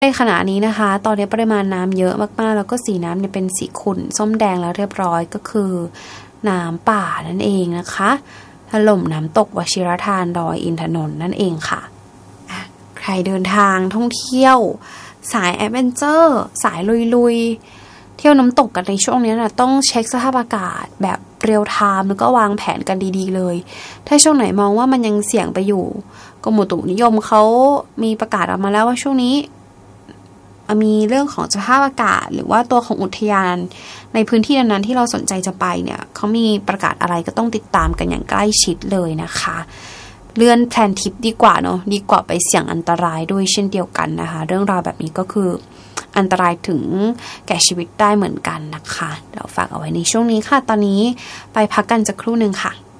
ในขณะนี้นะคะตอนนี้ปริมาณน้ำเยอะมากๆแล้วก็สีน้ำเนี่ยเป็นสีขุ่นส้มแดงแล้วเรียบร้อยก็คือน้ำป่านั่นเองนะคะถล่มน้ำตกวชิรทานดอยอินทนนท์นั่นเองค่ะใครเดินทางท่องเที่ยวสายแอดเวนเจอร์สายลุยๆเที่ยวน้ำตกกันในช่วงนี้นะต้องเช็คสภาพอากาศแบบเรียลไทม์แล้วก็วางแผนกันดีๆเลยถ้าช่วงไหนมองว่ามันยังเสี่ยงไปอยู่กรมอุตุนิยมเขามีประกาศออกมาแล้วว่าช่วงนี้มีเรื่องของสภาพอากาศหรือว่าตัวของอุทยานในพื้นที่นั้นๆที่เราสนใจจะไปเนี่ยเขามีประกาศอะไรก็ต้องติดตามกันอย่างใกล้ชิดเลยนะคะเลื่อนแพลนทริปดีกว่าเนาะดีกว่าไปเสี่ยงอันตรายด้วยเช่นเดียวกันนะคะเรื่องราวแบบนี้ก็คืออันตรายถึงแก่ชีวิตได้เหมือนกันนะคะเดี๋ยวฝากเอาไว้ในช่วงนี้ค่ะตอนนี้ไปพักกันสักครู่นึงค่ะ